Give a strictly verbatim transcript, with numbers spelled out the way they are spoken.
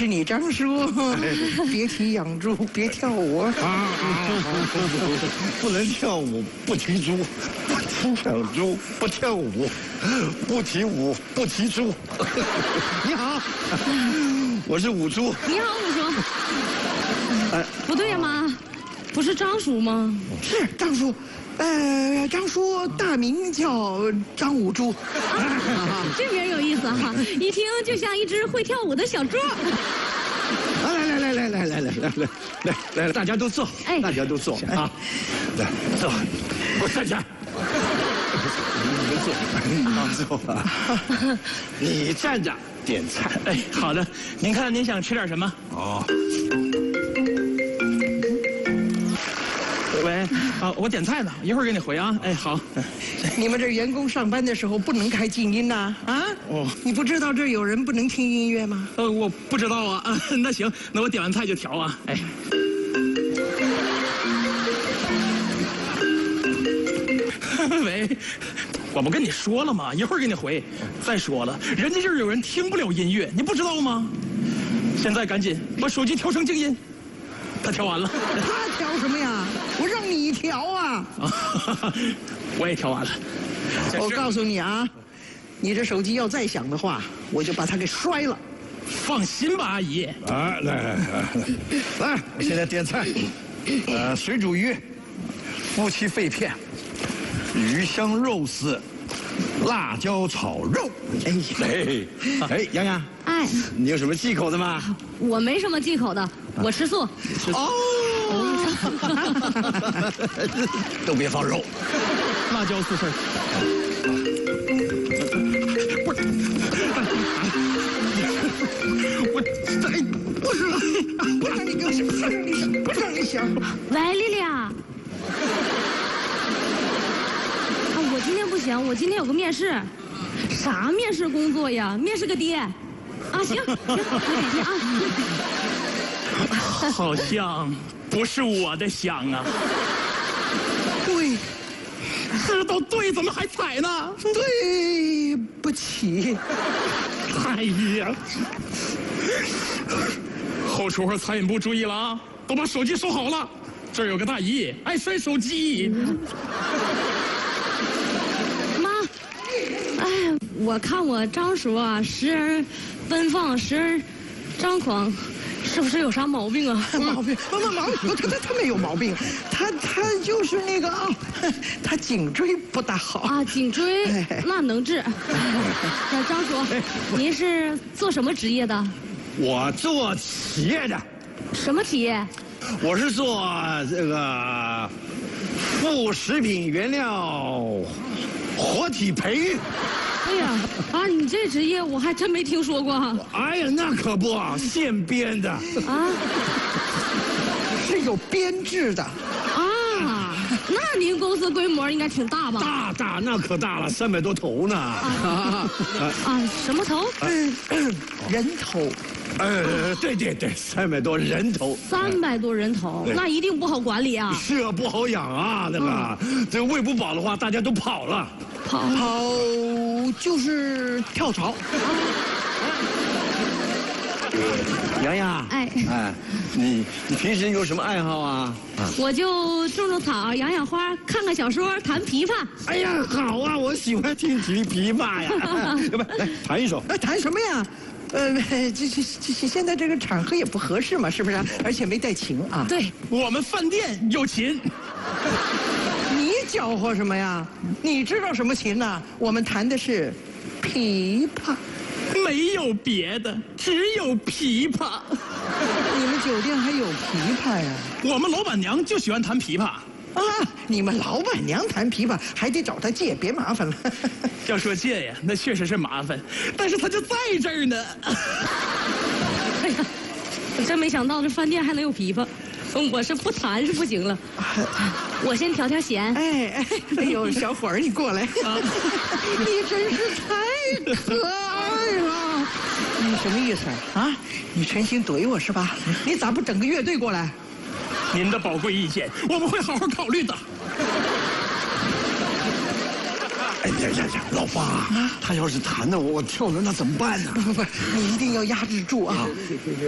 是你张叔，别提养猪，别跳舞啊！ 不能跳舞，不提猪，不提养猪，不跳舞，不提舞，不提猪。你好，我是五猪。 你好，五叔。哎，不对呀，妈，不是张叔吗？ 是张叔。 呃，张叔大名叫张五猪， 啊、这名有意思哈，一听就像一只会跳舞的小猪。 来来来来来来来来来来来，大家都坐，哎，大家都坐啊，来坐，给我站起来。你们坐，坐啊。你站着点菜。 哎，好的，您看您想吃点什么？哦。 喂，啊，我点菜呢，一会儿给你回啊。哎，好。 你们这员工上班的时候不能开静音呐？啊？哦，你不知道这有人不能听音乐吗？ 呃，我不知道啊。啊，那行，那我点完菜就调啊。哎。喂，我不跟你说了吗？一会儿给你回。再说了，人家这儿有人听不了音乐，你不知道吗？现在赶紧把手机调成静音。 他调完了， 他调什么呀？我让你调啊！ 我也调完了。 我告诉你啊，你这手机要再响的话，我就把它给摔了。 放心吧，阿姨。 啊，来来来，来，我现在点菜。呃，水煮鱼，夫妻肺片，鱼香肉丝，辣椒炒肉。哎哎哎，洋洋， 哎， 你有什么忌口的吗？ 我没什么忌口的。 我吃素。 哦，都别放肉， 辣椒四份。不是，我哎，不是，不让你给我想，不让你想，不让你想。 喂，丽丽啊，啊，我今天不行，我今天有个面试。啥面试工作呀？面试个爹。啊，行行，我改天啊。 好像不是我的香啊！ 对， 知道对，怎么还踩呢？ 对不起， 哎呀！后厨和餐饮部注意了啊，都把手机收好了。这儿有个大姨爱摔手机。 妈，哎，我看我张叔啊，时而奔放，时而张狂。 是不是有啥毛病啊？ 毛病？毛毛毛？他他他没有毛病，他他就是那个啊，他颈椎不大好啊。颈椎那能治。那张叔，您是做什么职业的？ 我做企业的。 什么企业？ 我是做这个副食品原料活体培育。 哎呀，啊，你这职业我还真没听说过。 哎呀，那可不，现编的啊， 是有编制的啊。那您公司规模应该挺大吧？ 大大，那可大了，三百多头呢。 啊啊，什么头？ 嗯，人头。 呃，对对对，三百多人头。 三百多人头，那一定不好管理啊。 是啊，不好养啊，那个，这喂不饱的话，大家都跑了。 跑跑就是跳槽。 洋洋， 哎哎，你你平时有什么爱好啊？ 我就种种草，养养花，看看小说，弹琵琶。 哎呀，好啊，我喜欢听琵琵琶呀。要不来弹一首？ 哎，弹什么呀？呃，这这这现在这个场合也不合适嘛，是不是？而且没带琴啊。 对， 我们饭店有琴。 你搅和什么呀？你知道什么琴呢？我们弹的是琵琶， 没有别的，只有琵琶。 你们酒店还有琵琶呀？ 我们老板娘就喜欢弹琵琶。 啊，你们老板娘弹琵琶还得找她借，别麻烦了。 要说借呀，那确实是麻烦，但是她就在这儿呢。 哎呀，我真没想到这饭店还能有琵琶。 我是不弹是不行了，我先调调弦。 哎哎，哎呦，小伙儿，你过来，你真是太可爱了。你什么意思啊？你存心怼我是吧？你咋不整个乐队过来？ 您的宝贵意见，我们会好好考虑的。 哎呀呀呀，老八，他要是弹的我跳了，那怎么办呢？ 不不不，你一定要压制住啊！